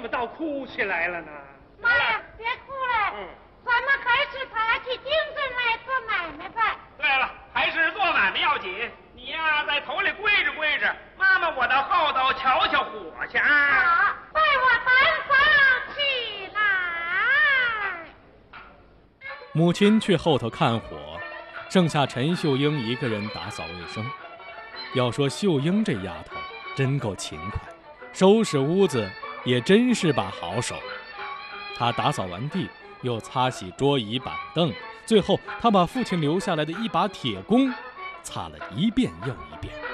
么倒哭起来了呢？ 妈呀，别哭了，咱们还是打起精神来做买卖吧。 对了，还是做买卖要紧。你呀，在头里归着归着，妈妈我到后头瞧瞧火去啊。 好，带我单房起来。 母亲去后头看火，剩下陈秀英一个人打扫卫生。要说秀英这丫头真够勤快，收拾屋子也真是把好手。她打扫完地，又擦洗桌椅板凳，最后她把父亲留下来的一把铁弓擦了一遍又一遍。